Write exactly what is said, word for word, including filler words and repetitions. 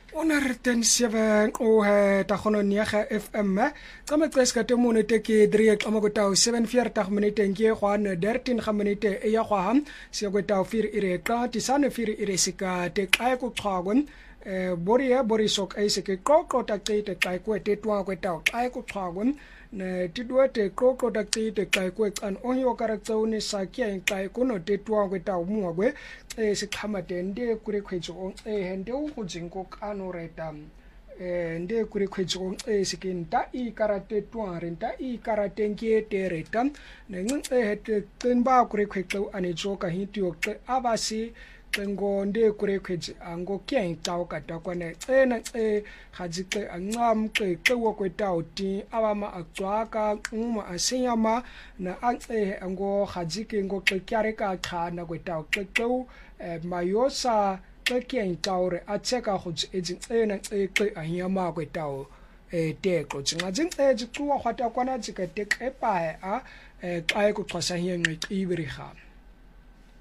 honderd sewe o he tagononiaga F M tsama tseska te monete ke drie xamakotao seven forty minute nge gwana thirteen ga minute e ya gwa se go tao vier ire ka tisane vier ire sika te kai ku xhagwen eh boria borisok ai se ke kokko ta te kai ku te twa ku tao kai ku xhagwen ne tidwa te kokko ta te kai ku an onyo karaktsone sa ke kai ku no te twa ku tao muagwe e se khamate nde kure khwetso e hende o go jinko kano reta e nde kure khwetso e se ke nta i karate twa renta i karate nge te reta ne ngce hete tsemba kure khwetso ane joka hitio ke abasi ngo nde kure khwetso ango ke ntao kata kwane tsena e hajike angam ke ke wo kweta oti abama atswaka uma asenyama na ance ango hajike ngo ke kyare ka khana kweta ke ke mayosa ke ke ntaure atseka go etsena e ke anyama kweta e teko tsinga tsinga tsuwa khata kwana tsika te kepa a e kai ku xhosa hiye nqi ibiriga